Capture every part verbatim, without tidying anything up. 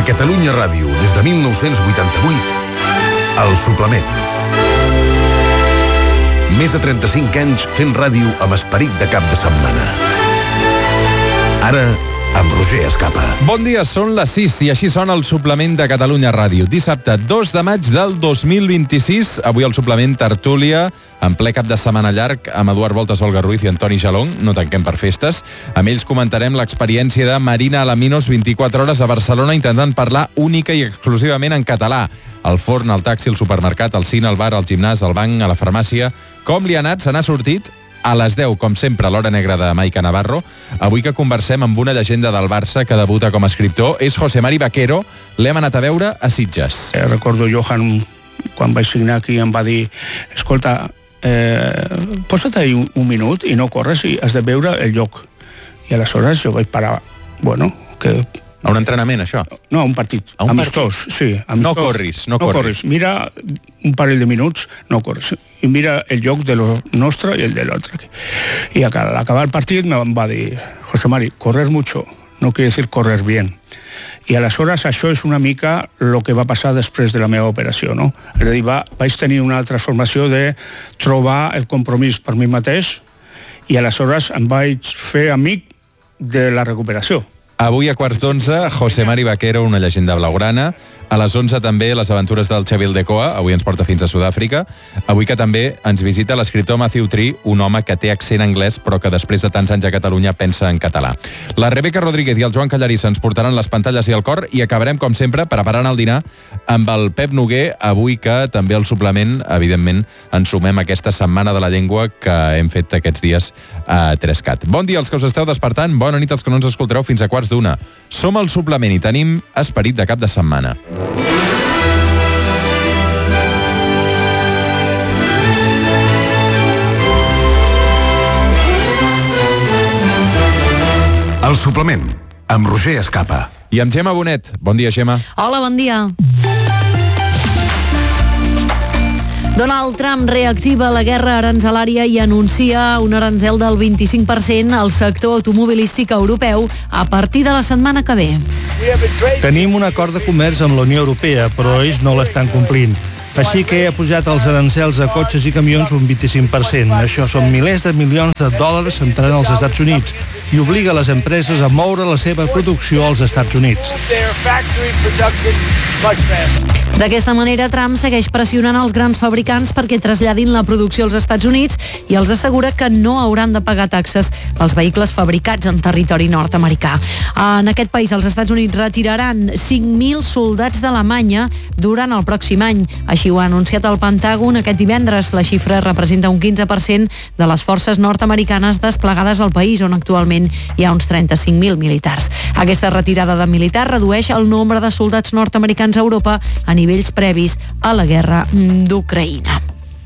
Catalunya Ràdio, des de mil nou-cents vuitanta-vuit, El Suplement. Més de trenta-cinc anys fent ràdio amb esperit de cap de setmana. Ara, amb Roger Escapa. Bon dia, són les sis i així sona el Suplement de Catalunya Ràdio. Dissabte, dos de maig del dos mil vint-i-sis. Avui el Suplement tertúlia, en ple cap de setmana llarg, amb Eduard Voltas, Olga Ruiz i Antoni Jalón. No tanquem per festes. Amb ells comentarem l'experiència de Marina Alaminos, vint-i-quatre hores a Barcelona, intentant parlar única i exclusivament en català. Al forn, al taxi, al supermercat, al cine, al bar, al gimnàs, al banc, a la farmàcia. Com li ha anat? Se n'ha sortit? A les deu, com sempre, a l'hora negra de Maica Navarro. Avui que conversem amb una llegenda del Barça que debuta com a escriptor, és José Mari Vaquero. L'hem anat a veure a Sitges. Eh, recordo Johan, quan vaig signar aquí, em va dir: escolta, eh, posa't ahí un, un minut i no corres i has de veure el lloc. I aleshores jo vaig parar. Bueno, que... A un entrenament, això? No, a un partit. A un amistós, partit? sí. Amistós. No corris, no, no corris. corris. Mira un parell de minuts, no corris. I mira el lloc de lo nostre i el de l'altre. I al acabar el partit em va dir: José Mari, correr mucho no quiere decir correr bien. I aleshores això és una mica el que va passar després de la meva operació, no? És a dir, va, vaig tenir una transformació de trobar el compromís per mi mateix i aleshores em vaig fer amic de la recuperació. Avui a quarts d'onze, José Mari Vaquero, una llegenda blaugrana. A les onze també les aventures del Xavi Aldecoa, avui ens porta fins a Sud-àfrica. Avui que també ens visita l'escriptor Matthew Tree, un home que té accent anglès però que després de tants anys a Catalunya pensa en català. La Rebeca Rodríguez i el Joan Callarissa ens portaran les pantalles i el cor i acabarem, com sempre, preparant el dinar amb el Pep Noguer, avui que també el suplement, evidentment, ens sumem a aquesta setmana de la llengua que hem fet aquests dies a Trescat. Bon dia als que us esteu despertant, bona nit als que no ens escoltareu fins a quarts d'una. Som al suplement i tenim esperit de cap de setmana. El Suplement, amb Roger Escapa. I amb Gemma Bonet. Bon dia, Gemma. Hola, bon dia. Donald Trump reactiva la guerra aranzelària i anuncia un aranzel del vint-i-cinc per cent al sector automobilístic europeu a partir de la setmana que ve. Tenim un acord de comerç amb la Unió Europea, però ells no l'estan complint. Així que ha pujat els arancels a cotxes i camions un vint-i-cinc per cent. Això són milers de milions de dòlars entrant als Estats Units i obliga les empreses a moure la seva producció als Estats Units. D'aquesta manera, Trump segueix pressionant els grans fabricants perquè traslladin la producció als Estats Units i els assegura que no hauran de pagar taxes pels vehicles fabricats en territori nord-americà. En aquest país, els Estats Units retiraran cinc mil soldats d'Alemanya durant el pròxim any. Així ho ha anunciat el Pentàgon aquest divendres. La xifra representa un quinze per cent de les forces nord-americanes desplegades al país, on actualment hi ha uns trenta-cinc mil militars. Aquesta retirada de militars redueix el nombre de soldats nord-americans a Europa a nivells previs a la guerra d'Ucraïna.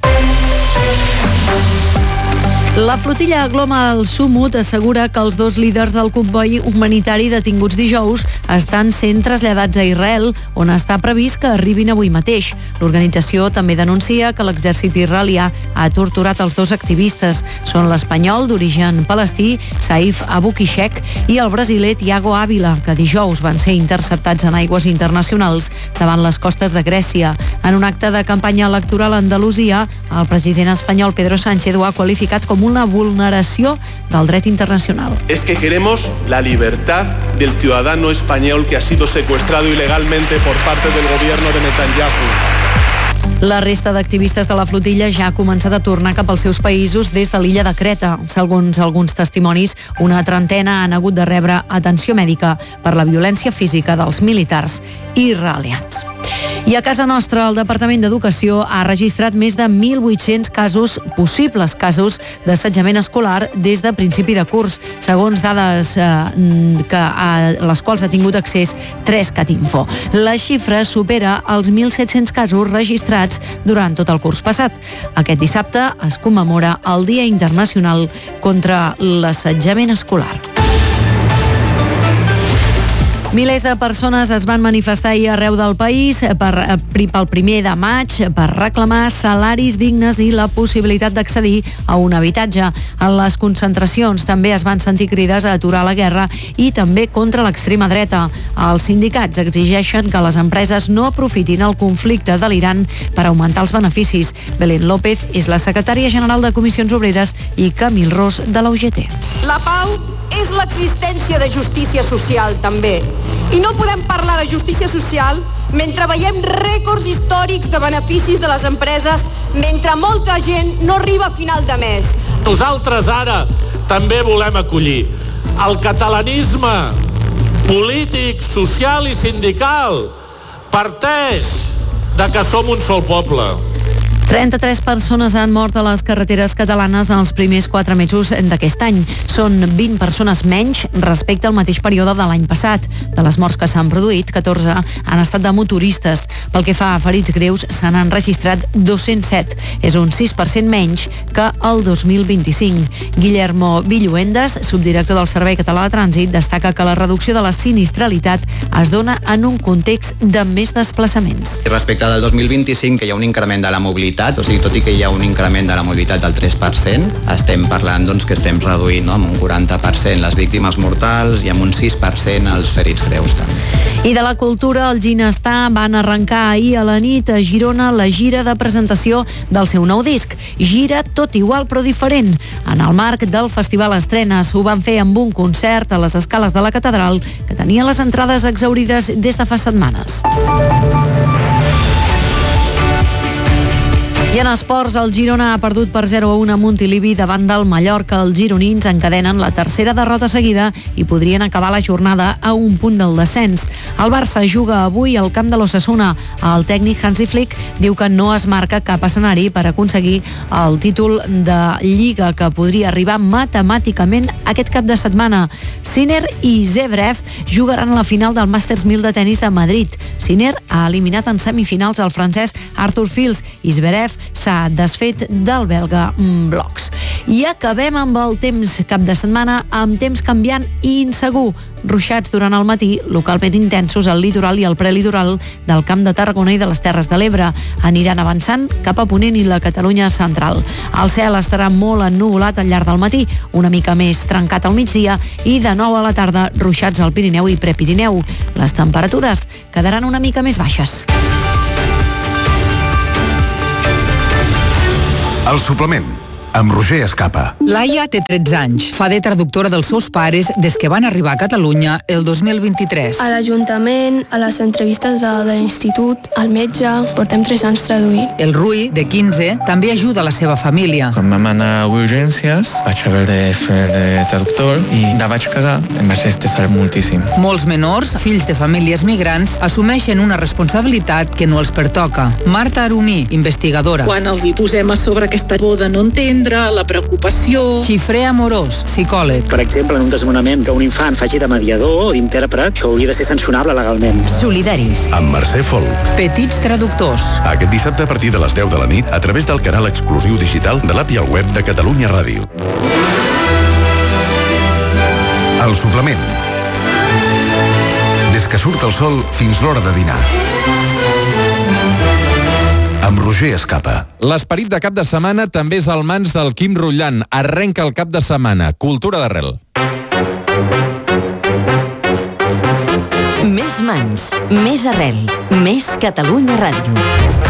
La flotilla Global Sumut assegura que els dos líders del comboi humanitari detinguts dijous estan sent traslladats a Israel, on està previst que arribin avui mateix. L'organització també denuncia que l'exèrcit israelià ha torturat els dos activistes. Són l'espanyol d'origen palestí, Saif Abu Kishek, i el brasiler Thiago Ávila, que dijous van ser interceptats en aigües internacionals davant les costes de Grècia. En un acte de campanya electoral a Andalusia, el president espanyol Pedro Sánchez ho ha qualificat com una vulneració del dret internacional. Es que queremos la libertad del ciudadano español que ha sido secuestrado ilegalmente por parte del gobierno de Netanyahu. La resta d'activistes de la flotilla ja ha començat a tornar cap als seus països des de l'illa de Creta. Segons alguns testimonis, una trentena han hagut de rebre atenció mèdica per la violència física dels militars israelians. I a casa nostra, el Departament d'Educació ha registrat més de mil vuit-cents casos, possibles casos, d'assetjament escolar des de principi de curs, segons dades eh, que, a les quals ha tingut accés tres cat info. La xifra supera els mil set-cents casos registrats durant tot el curs passat. Aquest dissabte es commemora el Dia Internacional contra l'Assetjament Escolar. Milers de persones es van manifestar ahir arreu del país per, pel primer de maig per reclamar salaris dignes i la possibilitat d'accedir a un habitatge. En les concentracions també es van sentir crides a aturar la guerra i també contra l'extrema dreta. Els sindicats exigeixen que les empreses no aprofitin el conflicte de l'Iran per augmentar els beneficis. Belén López és la secretària general de Comissions Obreres i Camil Ros de la U G T. La pau és l'existència de justícia social, també. I no podem parlar de justícia social mentre veiem rècords històrics de beneficis de les empreses, mentre molta gent no arriba a final de mes. Nosaltres ara també volem acollir el catalanisme polític, social i sindical parteix de que som un sol poble. trenta-tres persones han mort a les carreteres catalanes en els primers quatre mesos d'aquest any. Són vint persones menys respecte al mateix període de l'any passat. De les morts que s'han produït, catorze han estat de motoristes. Pel que fa a ferits greus, se n'han registrat dos-cents set. És un sis per cent menys que el dos mil vint-i-cinc. Guillermo Villuendas, subdirector del Servei Català de Trànsit, destaca que la reducció de la sinistralitat es dona en un context de més desplaçaments. Respecte del dos mil vint-i-cinc, que hi ha un increment de la mobilitat, o sigui, tot i que hi ha un increment de la mobilitat del tres per cent, estem parlant doncs, que estem reduint, no, amb un quaranta per cent les víctimes mortals i amb un sis per cent els ferits greus també. I de la cultura, el Ginestar van arrencar ahir a la nit a Girona la gira de presentació del seu nou disc. Gira tot igual però diferent. En el marc del Festival Estrenes ho van fer amb un concert a les escales de la catedral que tenia les entrades exhaurides des de fa setmanes. I en esports, el Girona ha perdut per zero a un a Montilivi davant del Mallorca. Els gironins encadenen la tercera derrota seguida i podrien acabar la jornada a un punt del descens. El Barça juga avui al camp de l'Osasuna. El tècnic Hansi Flick diu que no es marca cap escenari per aconseguir el títol de Lliga que podria arribar matemàticament aquest cap de setmana. Sinner i Zverev jugaran a la final del Masters mil de tennis de Madrid. Sinner ha eliminat en semifinals el francès Arthur Fils i Zverev s'ha desfet del belga Blocs. I acabem amb el temps cap de setmana amb temps canviant i insegur. Ruixats durant el matí, localment intensos al litoral i al prelitoral del Camp de Tarragona i de les Terres de l'Ebre. Aniran avançant cap a Ponent i la Catalunya central. El cel estarà molt ennuvolat al llarg del matí, una mica més trencat al migdia i de nou a la tarda ruixats al Pirineu i Prepirineu. Les temperatures quedaran una mica més baixes. El suplement, amb Roger Escapa. Laia té tretze anys. Fa de traductora dels seus pares des que van arribar a Catalunya el dos mil vint-i-tres. A l'Ajuntament, a les entrevistes de, de l'institut, al metge, portem tres anys traduint. El Rui, de quinze, també ajuda la seva família. Quan vam anar a urgències, vaig haver de fer de traductor i la vaig cagar. Em vaig estressar moltíssim. Molts menors, fills de famílies migrants, assumeixen una responsabilitat que no els pertoca. Marta Arumí, investigadora. Quan els hi posem a sobre aquesta por de no entendre, la preocupació... Xifré Amorós, psicòleg. Per exemple, en un desnonament que un infant faci de mediador o d'intèrpret, això hauria de ser sancionable legalment. Solidaris. Amb Mercè Folk. Petits traductors. Aquest dissabte a partir de les deu de la nit a través del canal exclusiu digital de l'app i el web de Catalunya Ràdio. El suplement. Des que surt el sol fins l'hora de dinar. Amb Roger Escapa. L'esperit de cap de setmana també és al mans del Quim Rullan. Arrenca el cap de setmana. Cultura d'arrel. Més mans, més arrel, més Catalunya Ràdio.